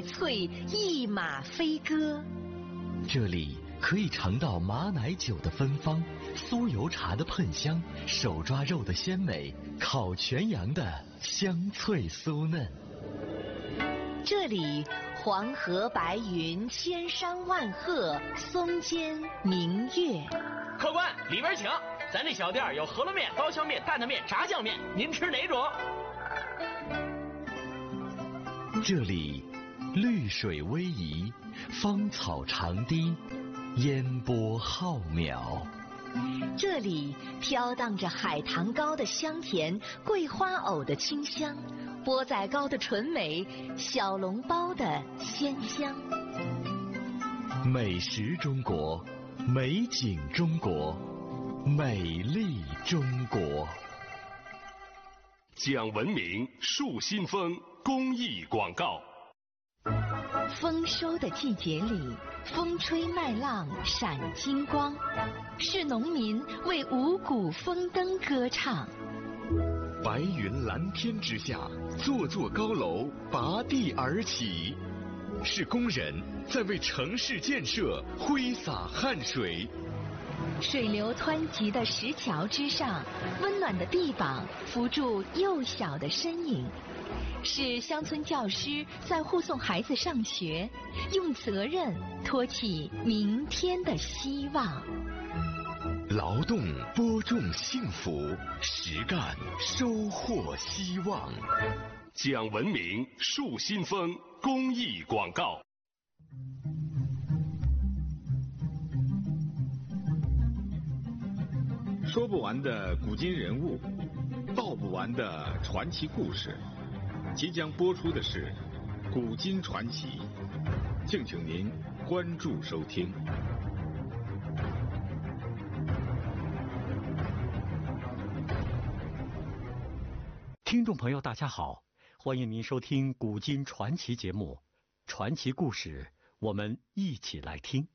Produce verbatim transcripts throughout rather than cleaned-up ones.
翠一马飞歌。 这里可以尝到马奶酒的芬芳，酥油茶的喷香，手抓肉的鲜美，烤全羊的香脆酥嫩。 这里黄河白云，千山万壑，松间明月。 客官，里边请。咱这小店有饸饹面、刀削面、担担面、炸酱面，您吃哪种？ 这里绿水逶迤，芳草长堤，烟波浩渺。 这里飘荡着海棠糕的香甜，桂花藕的清香，钵仔糕的纯美，小笼包的鲜香。 美食中国，美景中国，美丽中国。 讲文明树新风公益广告。 丰收的季节里，风吹麦浪闪金光，是农民为五谷丰登歌唱。 白云蓝天之下，座座高楼拔地而起，是工人在为城市建设挥洒汗水。 水流湍急的石桥之上，温暖的臂膀扶住幼小的身影，是乡村教师在护送孩子上学，用责任托起明天的希望。 劳动播种幸福，实干收获希望。 讲文明树新风公益广告。 说不完的古今人物，道不完的传奇故事，即将播出的是《古今传奇》，敬请您关注收听。 听众朋友，大家好，欢迎您收听《古今传奇》节目，传奇故事，我们一起来听。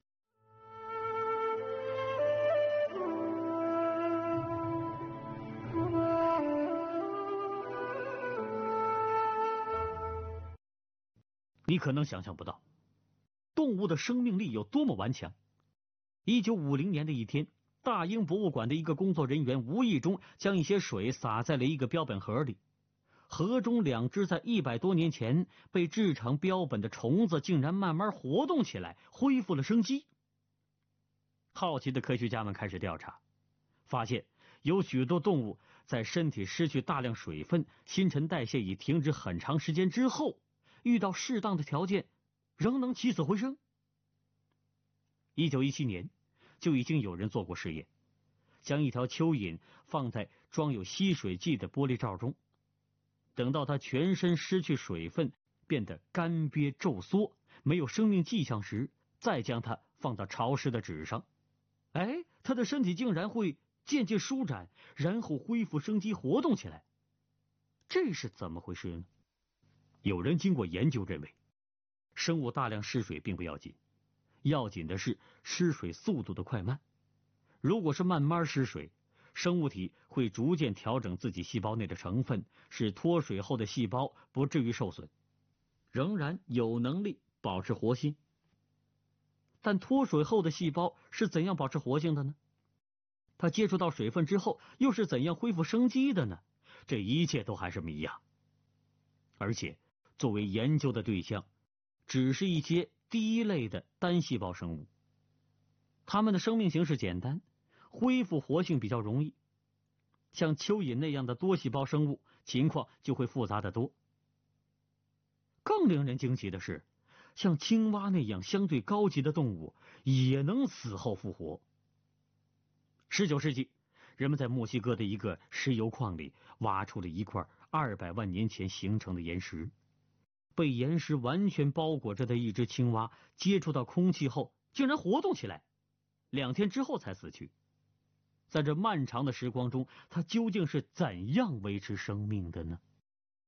你可能想象不到，动物的生命力有多么顽强。一九五零年的一天，大英博物馆的一个工作人员无意中将一些水洒在了一个标本盒里，盒中两只在一百多年前被制成标本的虫子竟然慢慢活动起来，恢复了生机。好奇的科学家们开始调查，发现有许多动物在身体失去大量水分、新陈代谢已停止很长时间之后，遇到适当的条件，仍能起死回生。一九一七年，就已经有人做过实验，将一条蚯蚓放在装有吸水剂的玻璃罩中，等到它全身失去水分，变得干瘪皱缩，没有生命迹象时，再将它放到潮湿的纸上。哎，它的身体竟然会渐渐舒展，然后恢复生机活动起来。这是怎么回事呢？有人经过研究认为，生物大量失水并不要紧，要紧的是失水速度的快慢。如果是慢慢失水，生物体会逐渐调整自己细胞内的成分，使脱水后的细胞不至于受损，仍然有能力保持活性。但脱水后的细胞是怎样保持活性的呢？它接触到水分之后又是怎样恢复生机的呢？这一切都还是谜呀。而且作为研究的对象，只是一些第一类的单细胞生物，它们的生命形式简单，恢复活性比较容易。像蚯蚓那样的多细胞生物，情况就会复杂得多。更令人惊奇的是，像青蛙那样相对高级的动物，也能死后复活。十九世纪，人们在墨西哥的一个石油矿里挖出了一块二百万年前形成的岩石，被岩石完全包裹着的一只青蛙接触到空气后竟然活动起来，两天之后才死去。在这漫长的时光中，它究竟是怎样维持生命的呢？